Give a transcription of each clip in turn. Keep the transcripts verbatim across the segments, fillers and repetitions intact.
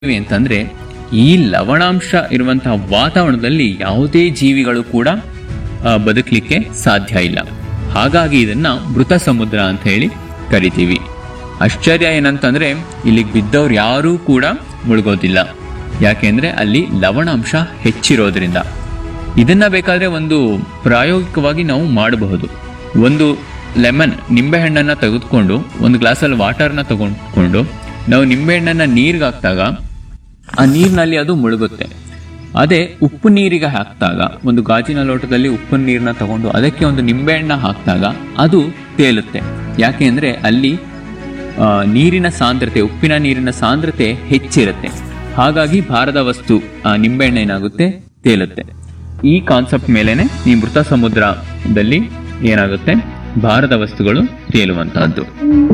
ಅಂತಂದ್ರೆ ಈ ಲವಣಾಂಶ ಇರುವಂತಹ ವಾತಾವರಣದಲ್ಲಿ ಯಾವುದೇ ಜೀವಿಗಳು ಕೂಡ ಆ, ಬದುಕಲಿಕ್ಕೆ ಸಾಧ್ಯ ಇಲ್ಲ. ಹಾಗಾಗಿ ಇದನ್ನ ಮೃತ ಸಮುದ್ರ ಅಂತ ಹೇಳಿ ಕರಿತೀವಿ. ಆಶ್ಚರ್ಯ ಏನಂತಂದ್ರೆ ಇಲ್ಲಿಗೆ ಬಿದ್ದವ್ರು ಯಾರೂ ಕೂಡ ಮುಳುಗೋದಿಲ್ಲ. ಯಾಕೆಂದ್ರೆ ಅಲ್ಲಿ ಲವಣಾಂಶ ಹೆಚ್ಚಿರೋದ್ರಿಂದ. ಇದನ್ನ ಬೇಕಾದ್ರೆ ಒಂದು ಪ್ರಾಯೋಗಿಕವಾಗಿ ನಾವು ಮಾಡಬಹುದು. ಒಂದು ಲೆಮನ್ ನಿಂಬೆಹಣ್ಣನ್ನ ತೆಗೆದುಕೊಂಡು ಒಂದು ಗ್ಲಾಸಲ್ಲಿ ವಾಟರ್ನ ತಗೊಂಡ್ಕೊಂಡು ನಾವು ನಿಂಬೆಹಣ್ಣನ್ನ ನೀರಿಗೆ ಹಾಕಿದಾಗ ಆ ನೀರಿನಲ್ಲಿ ಅದು ಮುಳುಗುತ್ತೆ. ಅದೇ ಉಪ್ಪು ನೀರಿಗೆ ಹಾಕಿದಾಗ ಒಂದು ಗಾಜಿನ ಲೋಟದಲ್ಲಿ ಉಪ್ಪು ನೀರನ್ನ ತಗೊಂಡು ಅದಕ್ಕೆ ಒಂದು ನಿಂಬೆಹಣ್ಣ ಹಾಕಿದಾಗ ಅದು ತೇಲುತ್ತೆ. ಯಾಕೆ ಅಂದ್ರೆ ಅಲ್ಲಿ ಆ, ನೀರಿನ ಸಾಂದ್ರತೆ ಉಪ್ಪಿನ ನೀರಿನ ಸಾಂದ್ರತೆ ಹೆಚ್ಚಿರುತ್ತೆ. ಹಾಗಾಗಿ ಭಾರದ ವಸ್ತು ಆ ನಿಂಬೆಹಣ್ಣು ಏನಾಗುತ್ತೆ, ತೇಲುತ್ತೆ. ಈ ಕಾನ್ಸೆಪ್ಟ್ ಮೇಲೆನೆ ಈ ಮೃತ ಸಮುದ್ರದಲ್ಲಿ ಏನಾಗುತ್ತೆ, ಭಾರದ ವಸ್ತುಗಳು ತೇಲುವಂತಹದ್ದು.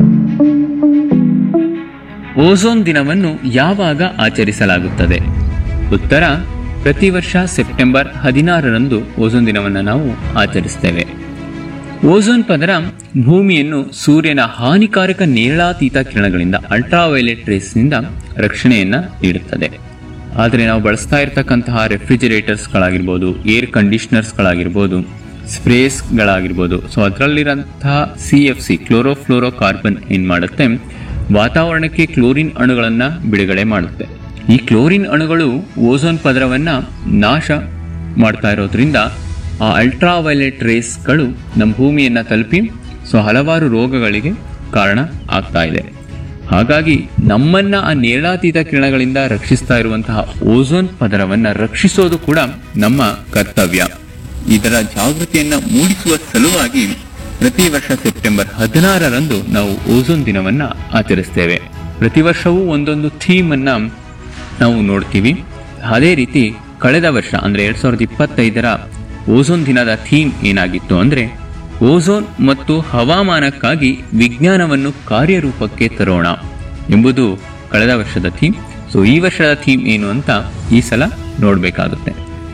ಓಝೋನ್ ದಿನವನ್ನು ಯಾವಾಗ ಆಚರಿಸಲಾಗುತ್ತದೆ? ಉತ್ತರ, ಪ್ರತಿ ವರ್ಷ ಸೆಪ್ಟೆಂಬರ್ ಹದಿನಾರರಂದು ಓಝೋನ್ ದಿನವನ್ನು ನಾವು ಆಚರಿಸ್ತೇವೆ. ಓಝೋನ್ ಪದರ ಭೂಮಿಯನ್ನು ಸೂರ್ಯನ ಹಾನಿಕಾರಕ ನೇರಳಾತೀತ ಕಿರಣಗಳಿಂದ ಅಲ್ಟ್ರಾವೈಲೆಟ್ ರೇಸ್ನಿಂದ ರಕ್ಷಣೆಯನ್ನ ನೀಡುತ್ತದೆ. ಆದರೆ ನಾವು ಬಳಸ್ತಾ ಇರತಕ್ಕಂತಹ ರೆಫ್ರಿಜರೇಟರ್ಸ್ಗಳಾಗಿರ್ಬೋದು, air ಕಂಡೀಷನರ್ಸ್ಗಳಾಗಿರ್ಬೋದು, ಸ್ಪ್ರೇಸ್ಗಳಾಗಿರ್ಬೋದು, so ಅದರಲ್ಲಿರಂತಹ C F C chlorofluoro carbon ಏನ್ ಮಾಡುತ್ತೆ, ವಾತಾವರಣಕ್ಕೆ ಕ್ಲೋರಿನ್ ಅಣುಗಳನ್ನ ಬಿಡುಗಡೆ ಮಾಡುತ್ತೆ. ಈ ಕ್ಲೋರಿನ್ ಅಣುಗಳು ಓಝೋನ್ ಪದರವನ್ನ ನಾಶ ಮಾಡ್ತಾ ಇರೋದ್ರಿಂದ ಆ ಅಲ್ಟ್ರಾವೈಲೆಟ್ ರೇಸ್ಗಳು ನಮ್ಮ ಭೂಮಿಯನ್ನ ತಲುಪಿ ಸೊ ಹಲವಾರು ರೋಗಗಳಿಗೆ ಕಾರಣ ಆಗ್ತಾ ಇದೆ. ಹಾಗಾಗಿ ನಮ್ಮನ್ನ ಆ ನೇರಳಾತೀತ ಕಿರಣಗಳಿಂದ ರಕ್ಷಿಸ್ತಾ ಇರುವಂತಹ ಓಝೋನ್ ಪದರವನ್ನ ರಕ್ಷಿಸೋದು ಕೂಡ ನಮ್ಮ ಕರ್ತವ್ಯ. ಇದರ ಜಾಗೃತಿಯನ್ನ ಮೂಡಿಸುವ ಸಲುವಾಗಿ ಪ್ರತಿ ವರ್ಷ ಸೆಪ್ಟೆಂಬರ್ ಹದಿನಾರರಂದು ನಾವು ಓಝೋನ್ ದಿನವನ್ನ ಆಚರಿಸ್ತೇವೆ. ಪ್ರತಿ ವರ್ಷವೂ ಒಂದೊಂದು ಥೀಮ್ ಅನ್ನ ನಾವು ನೋಡ್ತೀವಿ. ಅದೇ ರೀತಿ ಕಳೆದ ವರ್ಷ ಅಂದ್ರೆ ಎರಡ್ ಸಾವಿರದ ಇಪ್ಪತ್ತೈದರ ಓಝೋನ್ ದಿನದ ಥೀಮ್ ಏನಾಗಿತ್ತು ಅಂದ್ರೆ ಓಝೋನ್ ಮತ್ತು ಹವಾಮಾನಕ್ಕಾಗಿ ವಿಜ್ಞಾನವನ್ನು ಕಾರ್ಯರೂಪಕ್ಕೆ ತರೋಣ ಎಂಬುದು ಕಳೆದ ವರ್ಷದ ಥೀಮ್. ಸೊ ಈ ವರ್ಷದ ಥೀಮ್ ಏನು ಅಂತ ಈ ಸಲ ನೋಡಬೇಕಾಗುತ್ತೆ.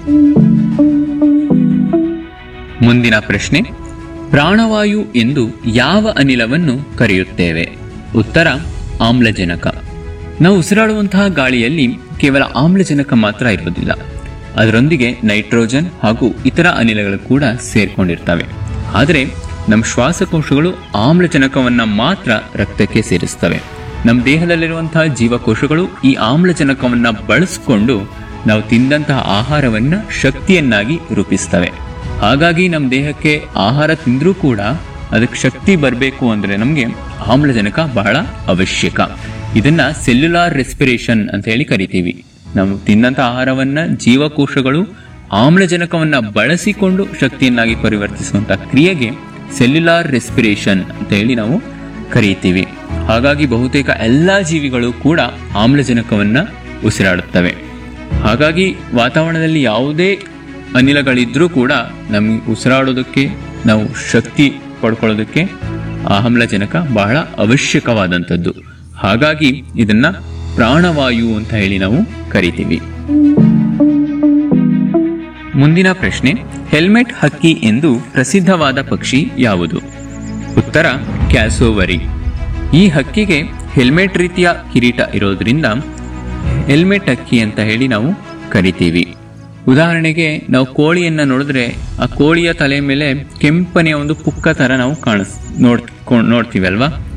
ಮುಂದಿನ ಪ್ರಶ್ನೆ, ಪ್ರಾಣವಾಯು ಎಂದು ಯಾವ ಅನಿಲವನ್ನು ಕರೆಯುತ್ತೇವೆ? ಉತ್ತರ, ಆಮ್ಲಜನಕ. ನಾವು ಉಸಿರಾಡುವಂತಹ ಗಾಳಿಯಲ್ಲಿ ಕೇವಲ ಆಮ್ಲಜನಕ ಮಾತ್ರ ಇರೋದಿಲ್ಲ, ಅದರೊಂದಿಗೆ ನೈಟ್ರೋಜನ್ ಹಾಗೂ ಇತರ ಅನಿಲಗಳು ಕೂಡ ಸೇರ್ಕೊಂಡಿರ್ತವೆ. ಆದರೆ ನಮ್ಮ ಶ್ವಾಸಕೋಶಗಳು ಆಮ್ಲಜನಕವನ್ನ ಮಾತ್ರ ರಕ್ತಕ್ಕೆ ಸೇರಿಸ್ತವೆ. ನಮ್ಮ ದೇಹದಲ್ಲಿರುವಂತಹ ಜೀವಕೋಶಗಳು ಈ ಆಮ್ಲಜನಕವನ್ನ ಬಳಸಿಕೊಂಡು ನಾವು ತಿಂದಂತಹ ಆಹಾರವನ್ನ ಶಕ್ತಿಯನ್ನಾಗಿ ರೂಪಿಸ್ತವೆ. ಹಾಗಾಗಿ ನಮ್ಮ ದೇಹಕ್ಕೆ ಆಹಾರ ತಿಂದ್ರೂ ಕೂಡ ಅದಕ್ಕೆ ಶಕ್ತಿ ಬರಬೇಕು ಅಂದ್ರೆ ನಮಗೆ ಆಮ್ಲಜನಕ ಬಹಳ ಅವಶ್ಯಕ. ಇದನ್ನ ಸೆಲ್ಯುಲಾರ್ ರೆಸ್ಪಿರೇಷನ್ ಅಂತ ಹೇಳಿ ಕರಿತೀವಿ. ನಾವು ತಿನ್ನಂತ ಆಹಾರವನ್ನ ಜೀವಕೋಶಗಳು ಆಮ್ಲಜನಕವನ್ನ ಬಳಸಿಕೊಂಡು ಶಕ್ತಿಯನ್ನಾಗಿ ಪರಿವರ್ತಿಸುವಂತ ಕ್ರಿಯೆಗೆ ಸೆಲ್ಯುಲಾರ್ ರೆಸ್ಪಿರೇಷನ್ ಅಂತ ಹೇಳಿ ನಾವು ಕರೀತೀವಿ. ಹಾಗಾಗಿ ಬಹುತೇಕ ಎಲ್ಲಾ ಜೀವಿಗಳು ಕೂಡ ಆಮ್ಲಜನಕವನ್ನ ಉಸಿರಾಡುತ್ತವೆ. ಹಾಗಾಗಿ ವಾತಾವರಣದಲ್ಲಿ ಯಾವುದೇ ಅನಿಲಗಳಿದ್ರೂ ಕೂಡ ನಮಗೆ ಉಸಿರಾಡೋದಕ್ಕೆ, ನಾವು ಶಕ್ತಿ ಪಡ್ಕೊಳ್ಳೋದಕ್ಕೆ ಆಮ್ಲಜನಕ ಬಹಳ ಅವಶ್ಯಕವಾದಂಥದ್ದು. ಹಾಗಾಗಿ ಇದನ್ನ ಪ್ರಾಣವಾಯು ಅಂತ ಹೇಳಿ ನಾವು ಕರಿತೀವಿ. ಮುಂದಿನ ಪ್ರಶ್ನೆ, ಹೆಲ್ಮೆಟ್ ಹಕ್ಕಿ ಎಂದು ಪ್ರಸಿದ್ಧವಾದ ಪಕ್ಷಿ ಯಾವುದು? ಉತ್ತರ, ಕ್ಯಾಸೋವರಿ. ಈ ಹಕ್ಕಿಗೆ ಹೆಲ್ಮೆಟ್ ರೀತಿಯ ಕಿರೀಟ ಇರೋದ್ರಿಂದ ಹೆಲ್ಮೆಟ್ ಹಕ್ಕಿ ಅಂತ ಹೇಳಿ ನಾವು ಕರಿತೀವಿ. ಉದಾಹರಣೆಗೆ ನಾವು ಕೋಳಿಯನ್ನ ನೋಡಿದ್ರೆ ಆ ಕೋಳಿಯ ತಲೆ ಮೇಲೆ ಕೆಂಪನೆಯ ಒಂದು ಪುಕ್ಕ ತರ ನಾವು ಕಾಣಿಸ್ ನೋಡ್ ನೋಡ್ತೀವಿ ಅಲ್ವಾ?